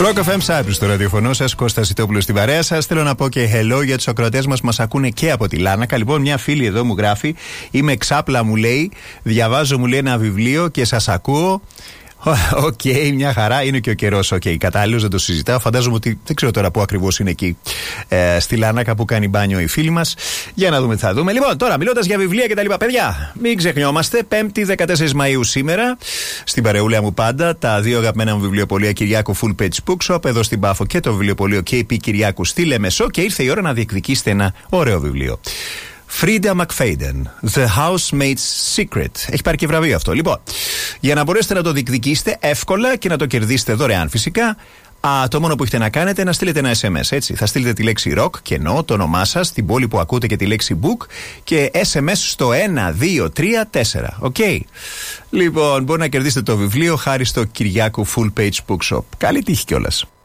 Rock FM Cyprus στο ραδιοφωνό σας, Κώστας Ιτόπουλος στην παρέα σας. Θέλω να πω και hello για τους ακροατές μας ακούνε και από τη Λάνακα. Λοιπόν, μια φίλη εδώ μου γράφει: είμαι ξάπλα, μου λέει, διαβάζω, μου λέει, ένα βιβλίο και σας ακούω. Οκ, μια χαρά. Είναι και ο καιρός κατάλληλος, δεν το συζητάω. Φαντάζομαι ότι δεν ξέρω τώρα πού ακριβώς είναι εκεί στη Λάνακα που κάνει μπάνιο η φίλη μας. Για να δούμε τι θα δούμε. Λοιπόν, τώρα μιλώντας για βιβλία και τα λοιπά, παιδιά, μην ξεχνιόμαστε. 5η 14 Μαΐου σήμερα, στην παρεούλα μου πάντα, τα δύο αγαπημένα μου βιβλιοπωλεία Κυριάκου Full Page Bookshop εδώ στην Πάφο και το βιβλιοπωλείο KP Κυριάκου στη Λεμεσό. Και ήρθε η ώρα να διεκδικήσετε ένα ωραίο βιβλίο. Frida McFadden, The Housemaid's Secret. Έχει πάρει και βραβείο αυτό. Λοιπόν, για να μπορέσετε να το διεκδικήσετε εύκολα και να το κερδίσετε δωρεάν φυσικά, το μόνο που έχετε να κάνετε να στείλετε ένα SMS, έτσι. Θα στείλετε τη λέξη rock και εννοώ το όνομά σας, την πόλη που ακούτε και τη λέξη book και SMS στο 1234. Οκ. Λοιπόν, μπορεί να κερδίσετε το βιβλίο χάρη στο Κυριάκου Full Page Bookshop. Καλή τύχη κιόλας.